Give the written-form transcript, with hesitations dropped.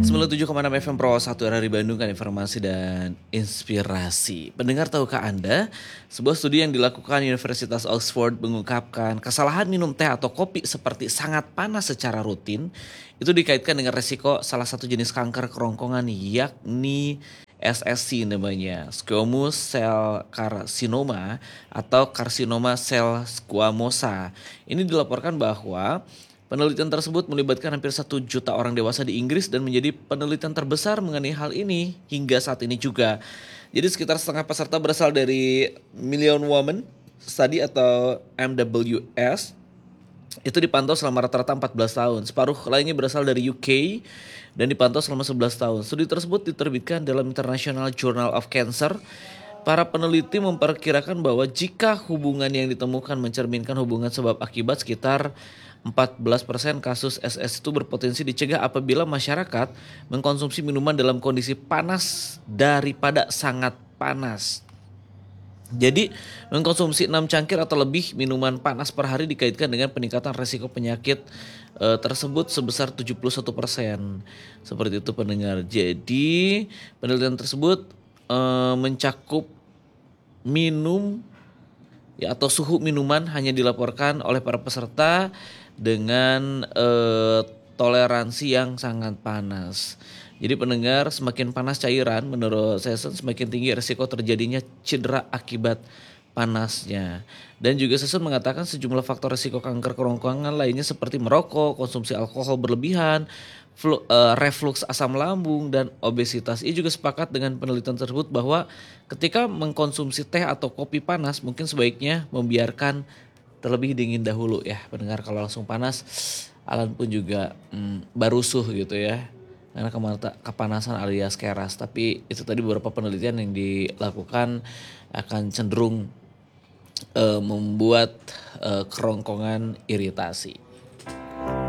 97,6 FM Pro 1 RRI Bandung kan informasi dan inspirasi. Pendengar tahukah Anda, sebuah studi yang dilakukan Universitas Oxford mengungkapkan kesalahan minum teh atau kopi seperti sangat panas secara rutin itu dikaitkan dengan resiko salah satu jenis kanker kerongkongan yakni SSC namanya, squamous cell carcinoma atau karsinoma sel squamosa. Ini dilaporkan bahwa penelitian tersebut melibatkan hampir 1 juta orang dewasa di Inggris dan menjadi penelitian terbesar mengenai hal ini hingga saat ini juga. Jadi sekitar setengah peserta berasal dari Million Women Study atau MWS. Itu dipantau selama rata-rata 14 tahun. Separuh lainnya berasal dari UK dan dipantau selama 11 tahun. Studi tersebut diterbitkan dalam International Journal of Cancer. Para peneliti memperkirakan bahwa jika hubungan yang ditemukan mencerminkan hubungan sebab akibat, sekitar 14% kasus SS itu berpotensi dicegah apabila masyarakat mengkonsumsi minuman dalam kondisi panas daripada sangat panas. Jadi mengkonsumsi 6 cangkir atau lebih minuman panas per hari dikaitkan dengan peningkatan resiko penyakit tersebut sebesar 71%. Seperti itu pendengar. Jadi penelitian tersebut mencakup minum ya atau suhu minuman hanya dilaporkan oleh para peserta dengan toleransi yang sangat panas. Jadi pendengar, semakin panas cairan menurut Sesson semakin tinggi risiko terjadinya cedera akibat panasnya. Dan juga Sesson mengatakan sejumlah faktor risiko kanker kerongkongan lainnya seperti merokok, konsumsi alkohol berlebihan, refluks asam lambung dan obesitas. Ia juga sepakat dengan penelitian tersebut bahwa ketika mengkonsumsi teh atau kopi panas mungkin sebaiknya membiarkan terlebih dingin dahulu ya. Pendengar, kalau langsung panas Alan pun juga barusuh gitu ya. Karena kepanasan alias keras. Tapi itu tadi beberapa penelitian yang dilakukan akan cenderung membuat kerongkongan iritasi.